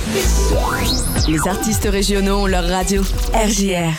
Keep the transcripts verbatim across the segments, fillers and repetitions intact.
Les artistes régionaux ont leur radio. R J R.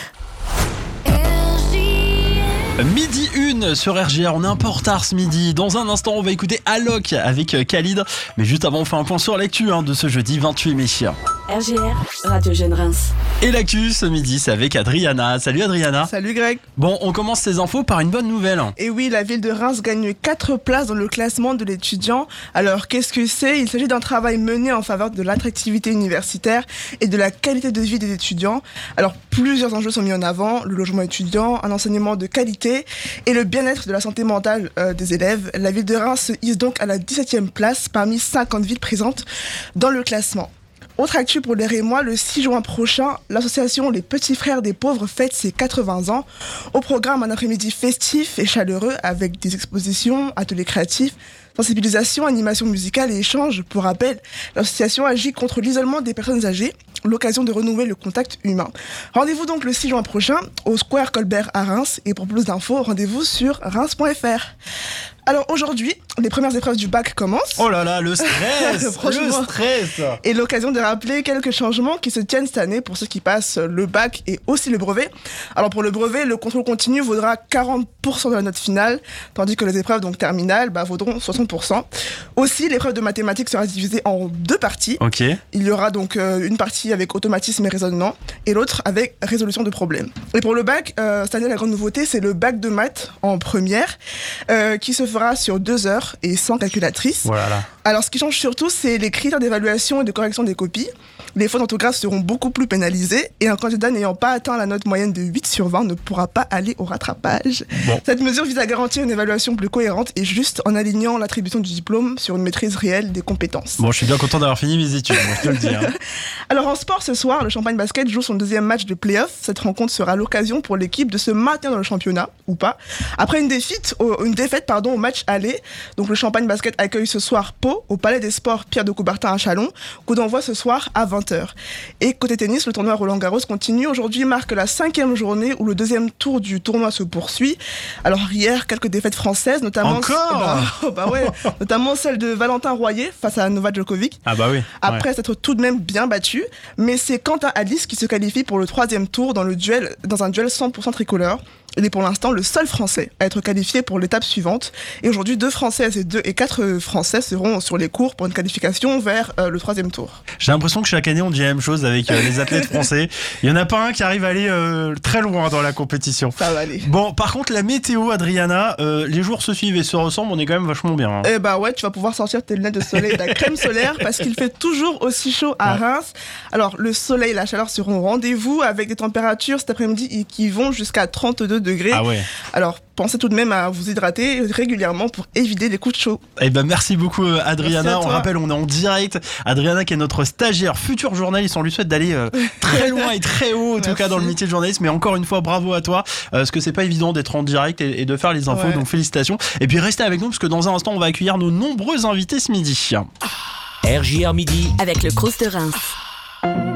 Midi une sur R J R, on est un peu en retard ce midi. Dans un instant, on va écouter Alok avec Khalid. Mais juste avant, on fait un point sur l'actu hein, de ce jeudi vingt-huit mai. R J R, Radio Jeune Reims. Et l'actu ce midi, c'est avec Adriana. Salut Adriana. Salut Greg. Bon, on commence ces infos par une bonne nouvelle. Et oui, la ville de Reims gagne quatre places dans le classement de l'étudiant. Alors, qu'est-ce que c'est ? Il s'agit d'un travail mené en faveur de l'attractivité universitaire et de la qualité de vie des étudiants. Alors, plusieurs enjeux sont mis en avant. Le logement étudiant, un enseignement de qualité et le bien-être de la santé mentale euh, des élèves. La ville de Reims se hisse donc à la dix-septième place parmi cinquante villes présentes dans le classement. Autre actu pour les Rémois, le six juin prochain, l'association Les Petits Frères des Pauvres fête ses quatre-vingts ans. Au programme, un après-midi festif et chaleureux avec des expositions, ateliers créatifs, sensibilisation, animation musicale et échanges. Pour rappel, l'association agit contre l'isolement des personnes âgées, l'occasion de renouer le contact humain. Rendez-vous donc le six juin prochain au Square Colbert à Reims et pour plus d'infos, rendez-vous sur reims point f r. Alors aujourd'hui, les premières épreuves du bac commencent. Oh là là, le stress, le stress. Et l'occasion de rappeler quelques changements qui se tiennent cette année pour ceux qui passent le bac et aussi le brevet. Alors pour le brevet, le contrôle continu vaudra quarante pour cent de la note finale, tandis que les épreuves donc terminales bah, vaudront soixante pour cent. Aussi, l'épreuve de mathématiques sera divisée en deux parties. Ok. Il y aura donc euh, une partie avec automatisme et raisonnement et l'autre avec résolution de problèmes. Et pour le bac, euh, cette année, la grande nouveauté, c'est le bac de maths en première euh, qui se fera sur deux heures et sans calculatrice. Voilà. Alors, ce qui change surtout, c'est les critères d'évaluation et de correction des copies. Les fautes d'orthographe seront beaucoup plus pénalisées et un candidat n'ayant pas atteint la note moyenne de huit sur vingt ne pourra pas aller au rattrapage. Bon. Cette mesure vise à garantir une évaluation plus cohérente et juste en alignant l'attribution du diplôme sur une maîtrise réelle des compétences. Bon, je suis bien content d'avoir fini mes études, moi, je te le dis. Hein. Alors, en sport, ce soir, le Champagne Basket joue son deuxième match de play-off. Cette rencontre sera l'occasion pour l'équipe de se maintenir dans le championnat, ou pas. Après une défaite, au, une défaite pardon, au match aller, donc le Champagne Basket accueille ce soir Pau au Palais des Sports Pierre de Coubertin à Châlons. Coup d'envoi ce soir à vingt heures. Et côté tennis, le tournoi Roland-Garros continue. Aujourd'hui marque la cinquième journée où le deuxième tour du tournoi se poursuit. Alors hier, quelques défaites françaises, notamment... Encore bah, bah ouais, notamment celle de Valentin Royer face à Novak Djokovic. Ah bah oui. Après ouais. s'être tout de même bien battu. Mais c'est Quentin Alice qui se qualifie pour le troisième tour dans, le duel, dans un duel cent pour cent tricolore. Il est pour l'instant le seul Français à être qualifié pour l'étape suivante. Et aujourd'hui, deux Françaises et deux et quatre Français seront sur les cours pour une qualification vers euh, le troisième tour. J'ai l'impression que chaque année, on dit la même chose avec euh, les athlètes français. Il y en a pas un qui arrive à aller euh, très loin dans la compétition. Ça va aller. Bon, par contre, la météo, Adriana, euh, les jours se suivent et se ressemblent. On est quand même vachement bien. Hein. Eh bah ouais, tu vas pouvoir sortir tes lunettes de soleil et ta crème solaire parce qu'il fait toujours aussi chaud à ouais. Reims. Alors, le soleil et la chaleur seront au rendez-vous avec des températures cet après-midi qui vont jusqu'à trente-deux degrés. Ah ouais. Alors, pensez tout de même à vous hydrater régulièrement pour éviter les coups de chaud. Eh ben, merci beaucoup, Adriana. On rappelle, on est en direct. Adriana, qui est notre stagiaire, futur journaliste. On lui souhaite d'aller euh, très loin et très haut, en tout cas, dans le métier de journaliste. Mais encore une fois, bravo à toi. Euh, parce que c'est pas évident d'être en direct et, et de faire les infos. Ouais. Donc, félicitations. Et puis, restez avec nous, parce que dans un instant, on va accueillir nos nombreux invités ce midi. R J R Midi. Avec le Crous de Reims.